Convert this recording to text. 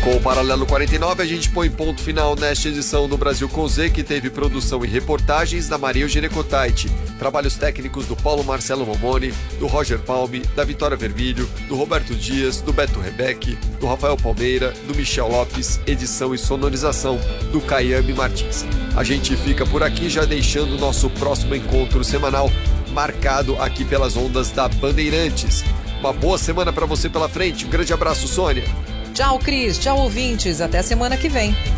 Com o Paralelo 49, a gente põe ponto final nesta edição do Brasil com Z, que teve produção e reportagens da Maria Eugênia Cotaiti, trabalhos técnicos do Paulo Marcelo Momoni, do Roger Palme, da Vitória Vermilho, do Roberto Dias, do Beto Rebeck, do Rafael Palmeira, do Michel Lopes, edição e sonorização do Caiame Martins. A gente fica por aqui, já deixando o nosso próximo encontro semanal marcado aqui pelas ondas da Bandeirantes. Uma boa semana para você pela frente. Um grande abraço, Sônia. Tchau, Cris. Tchau, ouvintes. Até semana que vem.